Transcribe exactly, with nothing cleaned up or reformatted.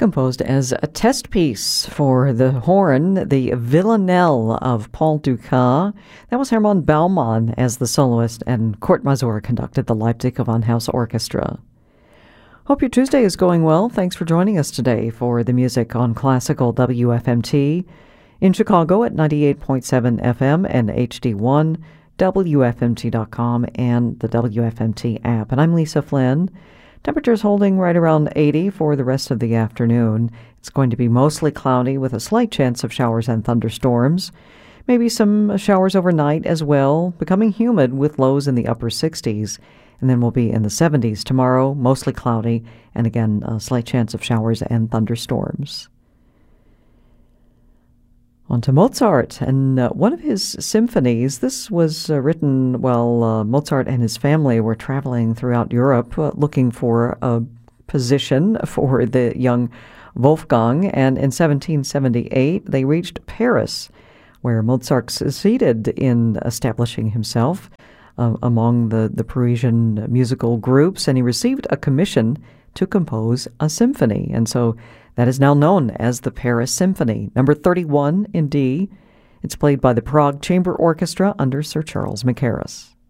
composed as a test piece for the horn, the Villanelle of Paul Dukas. That was Hermann Baumann as the soloist, and Kurt Masur conducted the Leipzig Gewandhaus Orchestra. Hope your Tuesday is going well. Thanks for joining us today for the music on Classical W F M T in Chicago at ninety-eight point seven F M and H D one, W F M T dot com, and the W F M T app. And I'm Lisa Flynn. Temperatures holding right around eighty for the rest of the afternoon. It's going to be mostly cloudy with a slight chance of showers and thunderstorms. Maybe some showers overnight as well, becoming humid with lows in the upper sixties. And then we'll be in the seventies tomorrow, mostly cloudy, and again, a slight chance of showers and thunderstorms. On to Mozart, and uh, one of his symphonies. This was uh, written while uh, Mozart and his family were traveling throughout Europe uh, looking for a position for the young Wolfgang, and in seventeen seventy-eight they reached Paris, where Mozart succeeded in establishing himself uh, among the, the Parisian musical groups, and he received a commission to compose a symphony, and so that is now known as the Paris Symphony, number thirty-one in D. It's played by the Prague Chamber Orchestra under Sir Charles Mackerras.